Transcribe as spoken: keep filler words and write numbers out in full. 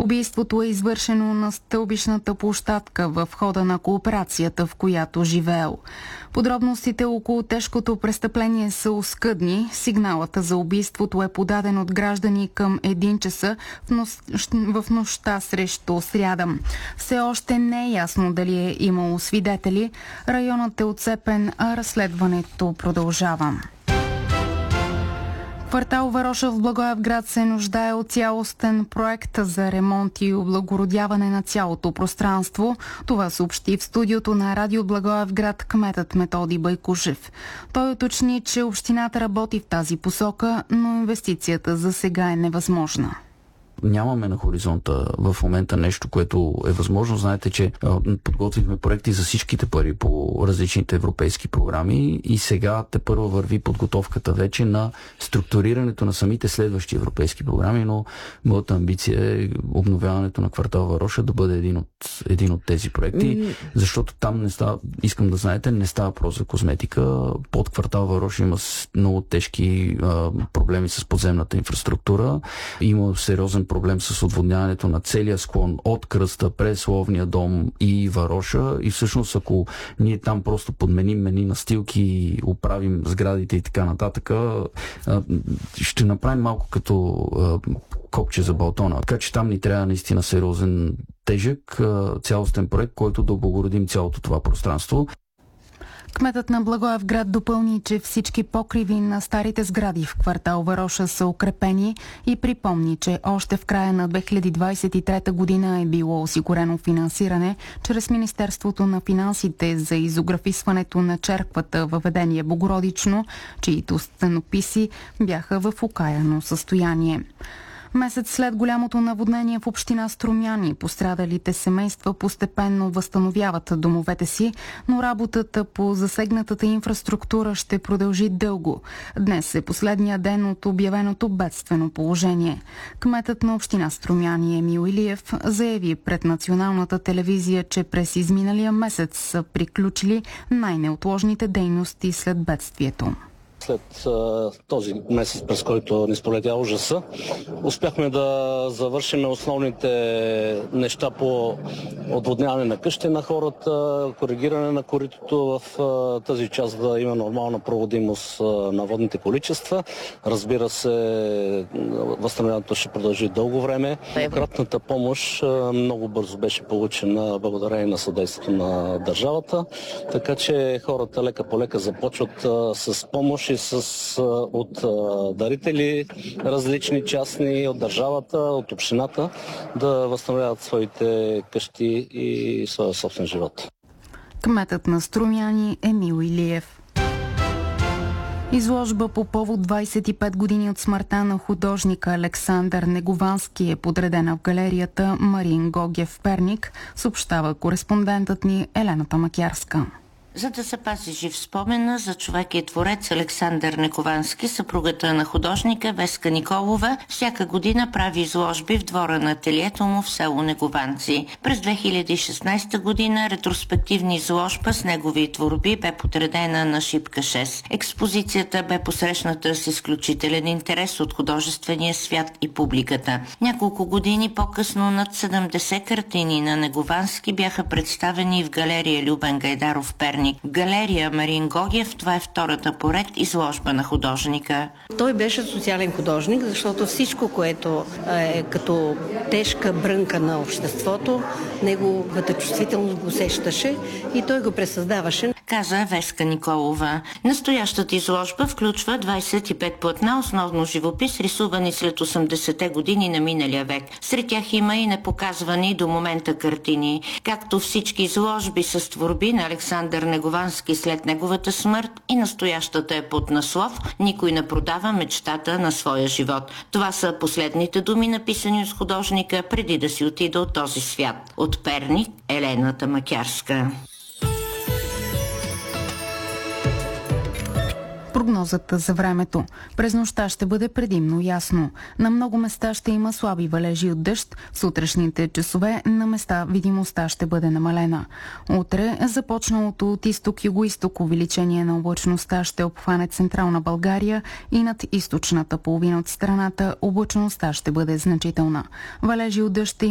Убийството е извършено на стълбищната площадка в хода на кооперацията, в която живеел. Подробностите около тежкото престъпление са оскъдни. Сигналът за убийството е подаден от граждани към един часа в, нощ... в нощта срещу сряда. Все още не е ясно дали е имало свидетели. Районът е отцепен, а разследването продължава. Квартал Вароша в Благоевград се нуждае от цялостен проект за ремонт и облагородяване на цялото пространство. Това съобщи в студиото на Радио Благоевград кметът Методи Байкушев. Той уточни, че общината работи в тази посока, но инвестицията за сега е невъзможна. Нямаме на хоризонта в момента нещо, което е възможно. Знаете, че а, подготвихме проекти за всичките пари по различните европейски програми и сега тепърва върви подготовката вече на структурирането на самите следващи европейски програми, но моята амбиция е обновяването на квартал Вароша да бъде един от, един от тези проекти, защото там не става, искам да знаете, не става въпрос за козметика. Под квартал Вароша има много тежки а, проблеми с подземната инфраструктура. Има сериозен проблем с отводняването на целия склон от Кръста през Ловния дом и Вароша и всъщност ако ние там просто подменим мени настилки, оправим сградите и така нататък, ще направим малко като копче за балтона. Така че там ни трябва наистина сериозен, тежък, цялостен проект, който да облагородим цялото това пространство. Кметът на Благоевград допълни, че всички покриви на старите сгради в квартал Вароша са укрепени и припомни, че още в края на две хиляди двадесет и трета година е било осигурено финансиране чрез Министерството на финансите за изографисването на черквата във Ведение Богородично, чието стенописи бяха в окаяно състояние. Месец след голямото наводнение в община Струмяни, пострадалите семейства постепенно възстановяват домовете си, но работата по засегнатата инфраструктура ще продължи дълго. Днес е последния ден от обявеното бедствено положение. Кметът на община Струмяни Емил Илиев заяви пред националната телевизия, че през изминалия месец са приключили най-неотложните дейности след бедствието. След а, този месец, през който ни сполетя ужаса, успяхме да завършим основните неща по отводняване на къщи на хората, коригиране на коритото в а, тази част да има нормална проводимост а, на водните количества. Разбира се, възстановяването ще продължи дълго време. Кратната помощ а, много бързо беше получена благодарение на съдействието на държавата, така че хората лека по лека започват а, с помощ с, от а, дарители, различни частни, от държавата, от общината, да възстановяват своите къщи и своя собствен живот. Кметът на Струмяни Емил Илиев. Изложба по повод двадесет и пет години от смъртта на художника Александър Неговански е подредена в галерията Марин Гогев в Перник, съобщава кореспондентът ни Елената Макярска. За да запази жив спомена за човек и творец Александър Неговански, съпругата на художника Веска Николова всяка година прави изложби в двора на ателието му в село Негованци. През две хиляди и шестнадесета година ретроспективна изложба с негови творби бе подредена на Шипка шест. Експозицията бе посрещната с изключителен интерес от художествения свят и публиката. Няколко години по-късно над седемдесет картини на Неговански бяха представени в галерия Любен Гайдаров в Перник. В галерия Марин Гогев това е втората поред изложба на художника. Той беше социален художник, защото всичко, което е като тежка брънка на обществото, неговата чувствителност го усещаше и той го пресъздаваше. Каза Веска Николова. Настоящата изложба включва двадесет и пет платна, основно живопис, рисувани след осемдесетте години на миналия век. Сред тях има и непоказвани до момента картини. Както всички изложби с творби на Александър Неговански след неговата смърт, и настоящата е под наслов «Никой не продава мечтата на своя живот». Това са последните думи, написани от художника преди да си отида от този свят. От Перник, Елената Макярска. Прогнозата за времето. През нощта ще бъде предимно ясно. На много места ще има слаби валежи от дъжд. В сутрешните часове на места видимостта ще бъде намалена. Утре започналото от изток-юго-исток увеличение на облачността ще обхване централна България и над източната половина от страната облачността ще бъде значителна. Валежи от дъжд ще